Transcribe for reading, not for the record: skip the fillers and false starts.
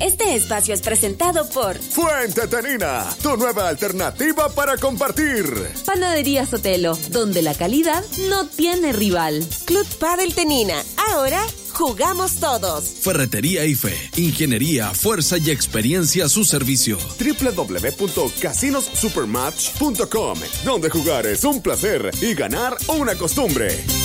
Este espacio es presentado por Fuente Tanina, tu nueva alternativa para compartir. Panadería Sotelo, donde la calidad no tiene rival. Club Padel Tenina, ahora jugamos todos. Ferretería IFE, ingeniería, fuerza y experiencia a su servicio. www.casinossupermatch.com, donde jugar es un placer y ganar una costumbre.